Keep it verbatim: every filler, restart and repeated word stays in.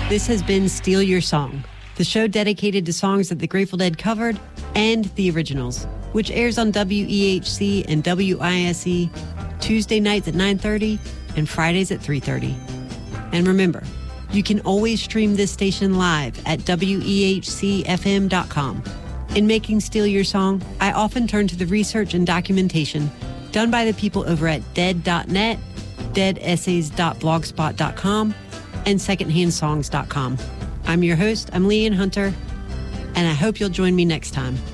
This has been Steal Your Song, the show dedicated to songs that the Grateful Dead covered and the originals, which airs on W E H C and W I S E Tuesday nights at nine thirty and Fridays at three thirty. And remember, you can always stream this station live at W E H C F M dot com. In making Steal Your Song, I often turn to the research and documentation done by the people over at dead dot net, dead essays dot blogspot dot com, and secondhand songs dot com. I'm your host, I'm Leanne Hunter, and I hope you'll join me next time.